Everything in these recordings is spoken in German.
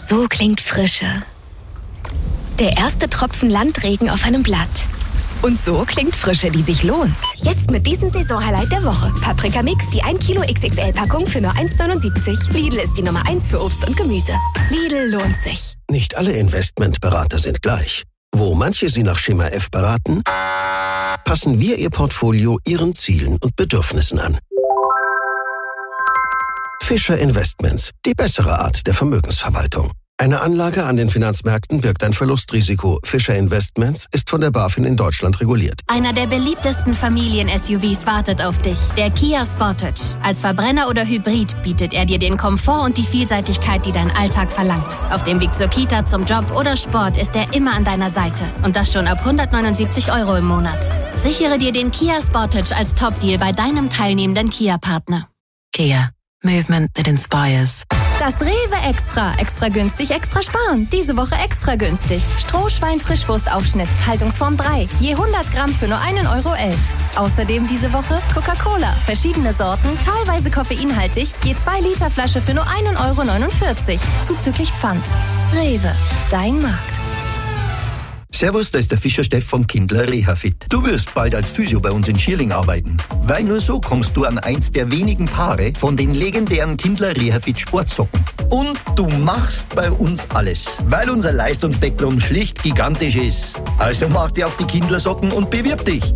So klingt Frische. Der erste Tropfen Landregen auf einem Blatt. Und so klingt Frische, die sich lohnt. Jetzt mit diesem Saisonhighlight der Woche. Paprika Mix, die 1 Kilo XXL-Packung für nur 1,79. Lidl ist die Nummer 1 für Obst und Gemüse. Lidl lohnt sich. Nicht alle Investmentberater sind gleich. Wo manche Sie nach Schema F beraten, passen wir Ihr Portfolio Ihren Zielen und Bedürfnissen an. Fischer Investments, die bessere Art der Vermögensverwaltung. Eine Anlage an den Finanzmärkten birgt ein Verlustrisiko. Fischer Investments ist von der BaFin in Deutschland reguliert. Einer der beliebtesten Familien-SUVs wartet auf dich. Der Kia Sportage. Als Verbrenner oder Hybrid bietet er dir den Komfort und die Vielseitigkeit, die dein Alltag verlangt. Auf dem Weg zur Kita, zum Job oder Sport ist er immer an deiner Seite. Und das schon ab 179 € im Monat. Sichere dir den Kia Sportage als Top-Deal bei deinem teilnehmenden Kia-Partner. Kia. Movement that inspires. Das Rewe Extra. Extra günstig, extra sparen. Diese Woche extra günstig. Strohschwein-Frischwurstaufschnitt. Haltungsform 3. Je 100 Gramm für nur 1,11 €. Außerdem diese Woche Coca-Cola. Verschiedene Sorten, teilweise koffeinhaltig. Je 2 Liter Flasche für nur 1,49 €. Zuzüglich Pfand. Rewe. Dein Markt. Servus, da ist der Fischer Steff von Kindler Rehafit. Du wirst bald als Physio bei uns in Schierling arbeiten. Weil nur so kommst du an eins der wenigen Paare von den legendären Kindler Rehafit Sportsocken. Und du machst bei uns alles, weil unser Leistungsspektrum schlicht gigantisch ist. Also mach dir auf die Kindler-Socken und bewirb dich.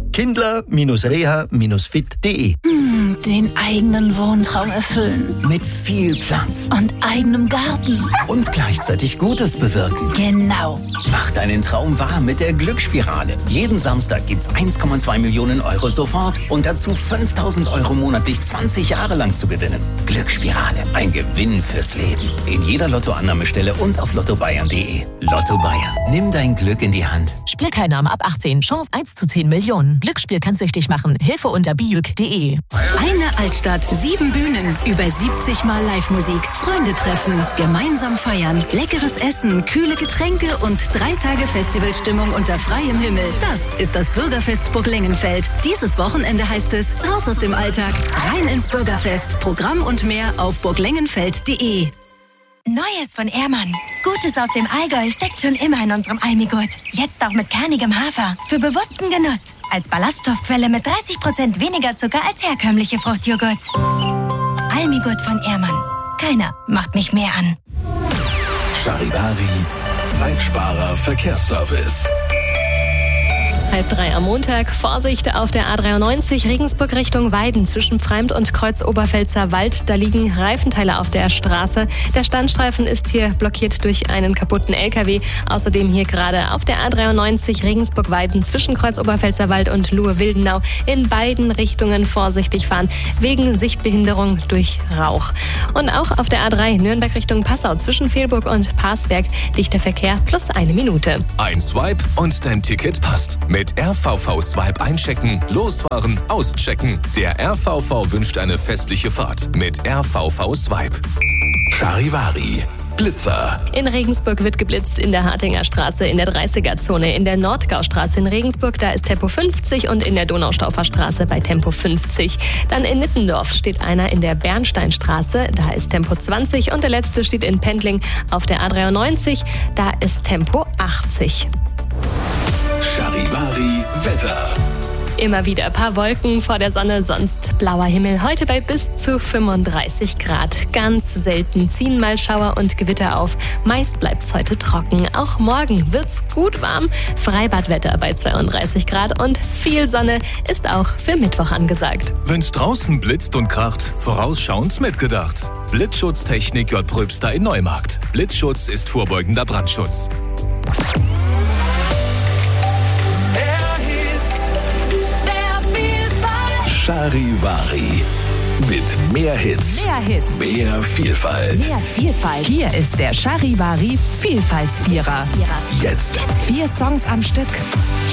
Kindler-reha-fit.de. Den eigenen Wohntraum erfüllen. Mit viel Platz. Und eigenem Garten. Und gleichzeitig Gutes bewirken. Genau. Mach deinen Traum wahr mit der Glücksspirale. Jeden Samstag gibt's 1,2 Millionen € sofort und dazu 5.000 € monatlich 20 Jahre lang zu gewinnen. Glücksspirale. Ein Gewinn fürs Leben. In jeder Lottoannahmestelle und auf lottobayern.de. Lotto Bayern. Nimm dein Glück in die Hand. Spielteilnahme ab 18. Chance 1 zu 10 Millionen. Glücksspiel kann süchtig machen. Hilfe unter biuk.de. Eine Altstadt, 7 Bühnen, über 70 Mal Live-Musik, Freunde treffen, gemeinsam feiern, leckeres Essen, kühle Getränke und 3 Tage Festivalstimmung unter freiem Himmel. Das ist das Bürgerfest Burg Lengenfeld. Dieses Wochenende heißt es raus aus dem Alltag, rein ins Bürgerfest. Programm und mehr auf burglengenfeld.de. Neues von Ehrmann. Gutes aus dem Allgäu steckt schon immer in unserem Almigurt. Jetzt auch mit kernigem Hafer. Für bewussten Genuss. Als Ballaststoffquelle mit 30% weniger Zucker als herkömmliche Fruchtjoghurt. Almigurt von Ehrmann. Keiner macht mich mehr an. Charivari, Zeitsparer Verkehrsservice. 2:30 am Montag. Vorsicht auf der A93 Regensburg Richtung Weiden zwischen Pfreimd und Kreuz Oberpfälzer Wald. Da liegen Reifenteile auf der Straße. Der Standstreifen ist hier blockiert durch einen kaputten LKW. Außerdem hier gerade auf der A93 Regensburg Weiden zwischen Kreuz Oberpfälzer Wald und Luhe-Wildenau in beiden Richtungen vorsichtig fahren wegen Sichtbehinderung durch Rauch. Und auch auf der A3 Nürnberg Richtung Passau zwischen Fehlburg und Parsberg dichter Verkehr plus 1 Minute. Ein Swipe und dein Ticket passt. Mit RVV Swipe einchecken, losfahren, auschecken. Der RVV wünscht eine festliche Fahrt mit RVV Swipe. Charivari. Blitzer. In Regensburg wird geblitzt in der Hartinger Straße in der 30er-Zone. In der Nordgaustraße in Regensburg, da ist Tempo 50 und in der Donaustauffer Straße bei Tempo 50. Dann in Nittendorf steht einer in der Bernsteinstraße, da ist Tempo 20. Und der letzte steht in Pendling auf der A93, da ist Tempo 80. Charivari Wetter. Immer wieder ein paar Wolken vor der Sonne, sonst blauer Himmel. Heute bei bis zu 35 Grad. Ganz selten ziehen mal Schauer und Gewitter auf. Meist bleibt's heute trocken. Auch morgen wird's gut warm. Freibadwetter bei 32 Grad und viel Sonne ist auch für Mittwoch angesagt. Wenn's draußen blitzt und kracht, vorausschauend mitgedacht. Blitzschutztechnik J. Pröbster in Neumarkt. Blitzschutz ist vorbeugender Brandschutz. Charivari. Mit mehr Hits. Mehr Hits. Mehr Vielfalt. Mehr Vielfalt. Hier ist der Charivari Vielfaltsvierer. Jetzt. 4 Songs am Stück.